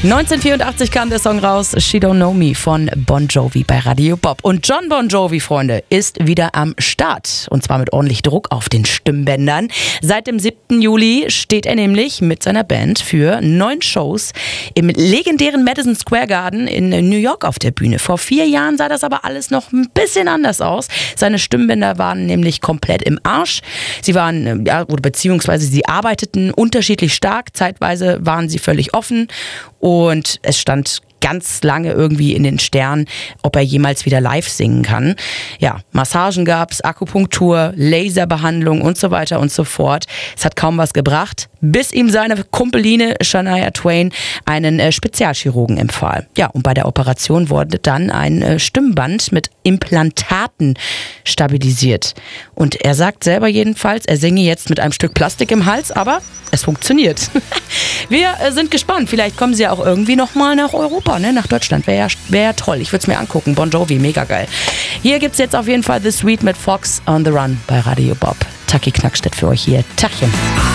1984 kam der Song raus, She Don't Know Me von Bon Jovi bei Radio Bob. Und John Bon Jovi, Freunde, ist wieder am Start. Und zwar mit ordentlich Druck auf den Stimmbändern. Seit dem 7. Juli steht er nämlich mit seiner Band für 9 Shows im legendären Madison Square Garden in New York auf der Bühne. Vor 4 Jahren sah das aber alles noch ein bisschen anders aus. Seine Stimmbänder waren nämlich komplett im Arsch. Sie waren, beziehungsweise sie arbeiteten unterschiedlich stark. Zeitweise waren sie völlig offen. Und es stand ganz lange irgendwie in den Sternen, ob er jemals wieder live singen kann. Ja, Massagen gab's, Akupunktur, Laserbehandlung und so weiter und so fort. Es hat kaum was gebracht, bis ihm seine Kumpeline Shania Twain einen Spezialchirurgen empfahl. Ja, und bei der Operation wurde dann ein Stimmband mit Implantaten stabilisiert. Und er sagt selber jedenfalls, er singe jetzt mit einem Stück Plastik im Hals, aber es funktioniert. Wir sind gespannt. Vielleicht kommen sie ja auch irgendwie nochmal nach Europa, ne? Nach Deutschland. Wäre ja toll. Ich würde es mir angucken. Bon Jovi, mega geil. Hier gibt es jetzt auf jeden Fall The Sweet mit Fox on the Run bei Radio Bob. Taki Knackstedt für euch hier. Tachchen.